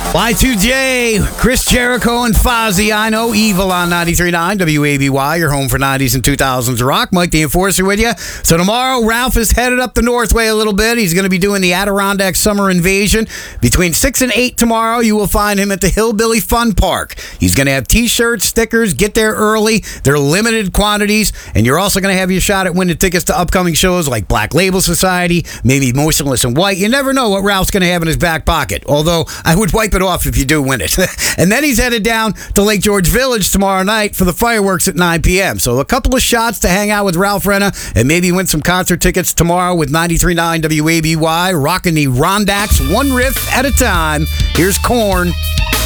Y2J, Chris Jericho and Fozzy. I know Evil on 93.9 WABY, your home for 90s and 2000s rock. Mike the Enforcer with you. So tomorrow, Ralph is headed up the Northway a little bit. He's going to be doing the Adirondack Summer Invasion. Between 6 and 8 tomorrow, you will find him at the Hillbilly Fun Park. He's going to have T-shirts, stickers. Get there early. They're limited quantities. And you're also going to have your shot at winning tickets to upcoming shows like Black Label Society, maybe Motionless in White. You never know what Ralph's going to have in his back pocket. Although, I would wipe it off if you do win it. And then he's headed down to Lake George Village tomorrow night for the fireworks at 9 p.m. So a couple of shots to hang out with Ralph Renna and maybe win some concert tickets tomorrow with 93.9 WABY, rocking the Rondaks one riff at a time. Here's Korn.